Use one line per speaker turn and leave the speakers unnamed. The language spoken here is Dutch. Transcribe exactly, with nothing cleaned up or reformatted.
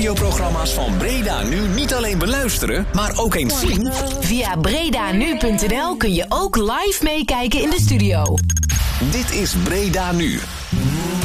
Radioprogramma's van Breda Nu niet alleen beluisteren, maar ook eens zien.
Via bredanu punt n l kun je ook live meekijken in de studio.
Dit is Breda Nu.